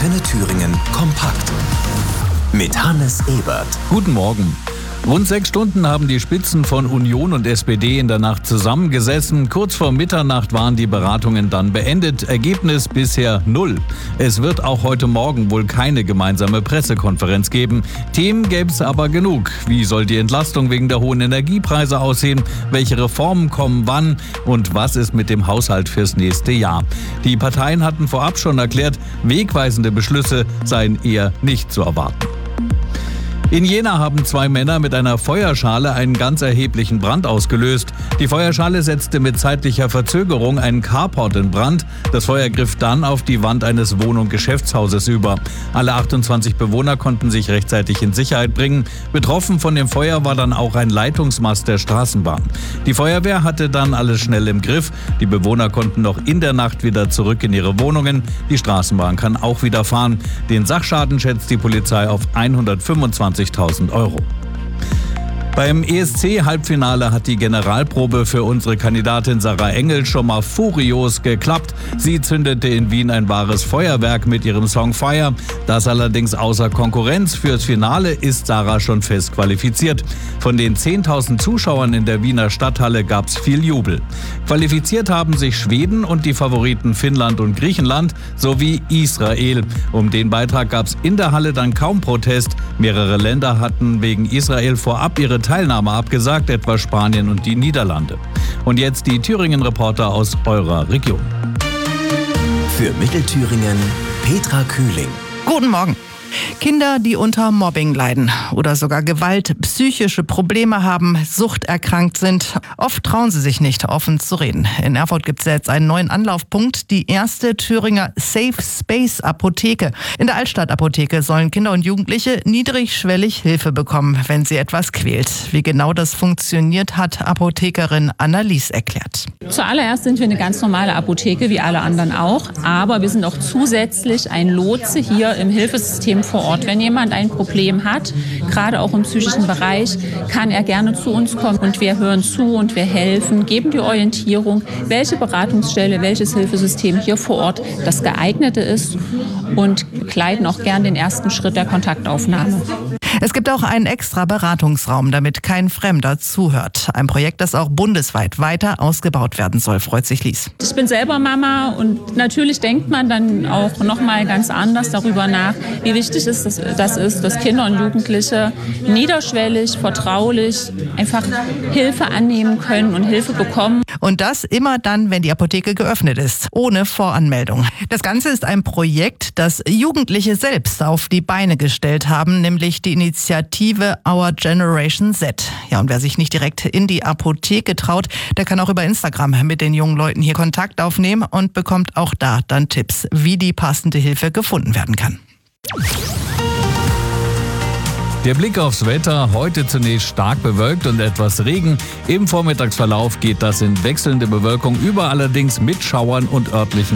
Antenne Thüringen kompakt. Mit Hannes Ebert. Guten Morgen. Rund 6 Stunden haben die Spitzen von Union und SPD in der Nacht zusammengesessen. Kurz vor Mitternacht waren die Beratungen dann beendet. Ergebnis bisher 0. Es wird auch heute Morgen wohl keine gemeinsame Pressekonferenz geben. Themen gäbe es aber genug. Wie soll die Entlastung wegen der hohen Energiepreise aussehen? Welche Reformen kommen wann? Und was ist mit dem Haushalt fürs nächste Jahr? Die Parteien hatten vorab schon erklärt, wegweisende Beschlüsse seien eher nicht zu erwarten. In Jena haben 2 Männer mit einer Feuerschale einen ganz erheblichen Brand ausgelöst. Die Feuerschale setzte mit zeitlicher Verzögerung einen Carport in Brand. Das Feuer griff dann auf die Wand eines Wohn- und Geschäftshauses über. Alle 28 Bewohner konnten sich rechtzeitig in Sicherheit bringen. Betroffen von dem Feuer war dann auch ein Leitungsmast der Straßenbahn. Die Feuerwehr hatte dann alles schnell im Griff. Die Bewohner konnten noch in der Nacht wieder zurück in ihre Wohnungen. Die Straßenbahn kann auch wieder fahren. Den Sachschaden schätzt die Polizei auf 125.000 €. Beim ESC-Halbfinale hat die Generalprobe für unsere Kandidatin Sarah Engel schon mal furios geklappt. Sie zündete in Wien ein wahres Feuerwerk mit ihrem Song Fire. Das allerdings außer Konkurrenz. Fürs Finale ist Sarah schon fest qualifiziert. Von den 10.000 Zuschauern in der Wiener Stadthalle gab es viel Jubel. Qualifiziert haben sich Schweden und die Favoriten Finnland und Griechenland sowie Israel. Um den Beitrag gab es in der Halle dann kaum Protest. Mehrere Länder hatten wegen Israel vorab ihre Teilnahme abgesagt, etwa Spanien und die Niederlande. Und jetzt die Thüringen-Reporter aus eurer Region. Für Mittelthüringen Petra Kühling. Guten Morgen. Kinder, die unter Mobbing leiden oder sogar Gewalt, psychische Probleme haben, suchterkrankt sind. Oft trauen sie sich nicht, offen zu reden. In Erfurt gibt es jetzt einen neuen Anlaufpunkt, die erste Thüringer Safe Space Apotheke. In der Altstadtapotheke sollen Kinder und Jugendliche niedrigschwellig Hilfe bekommen, wenn sie etwas quält. Wie genau das funktioniert, hat Apothekerin Annalies erklärt. Zuallererst sind wir eine ganz normale Apotheke, wie alle anderen auch. Aber wir sind auch zusätzlich ein Lotse hier im Hilfesystem vor Ort. Wenn jemand ein Problem hat, gerade auch im psychischen Bereich, kann er gerne zu uns kommen und wir hören zu und wir helfen, geben die Orientierung, welche Beratungsstelle, welches Hilfesystem hier vor Ort das geeignete ist und begleiten auch gern den ersten Schritt der Kontaktaufnahme. Es gibt auch einen extra Beratungsraum, damit kein Fremder zuhört. Ein Projekt, das auch bundesweit weiter ausgebaut werden soll, freut sich Lies. Ich bin selber Mama und natürlich denkt man dann auch noch mal ganz anders darüber nach, wie wichtig das ist, dass Kinder und Jugendliche niederschwellig, vertraulich einfach Hilfe annehmen können und Hilfe bekommen. Und das immer dann, wenn die Apotheke geöffnet ist, ohne Voranmeldung. Das Ganze ist ein Projekt, das Jugendliche selbst auf die Beine gestellt haben, nämlich die Initiative Our Generation Z. Ja, und wer sich nicht direkt in die Apotheke traut, der kann auch über Instagram mit den jungen Leuten hier Kontakt aufnehmen und bekommt auch da dann Tipps, wie die passende Hilfe gefunden werden kann. Der Blick aufs Wetter, heute zunächst stark bewölkt und etwas Regen. Im Vormittagsverlauf geht das in wechselnde Bewölkung über, allerdings mit Schauern und örtlichen